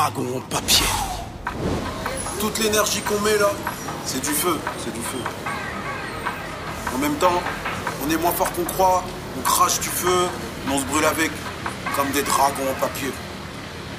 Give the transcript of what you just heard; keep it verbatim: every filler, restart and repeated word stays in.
Dragon en papier. Toute l'énergie qu'on met là, c'est du feu, c'est du feu. En même temps, on est moins fort qu'on croit, on crache du feu, mais on se brûle avec, comme des dragons en papier.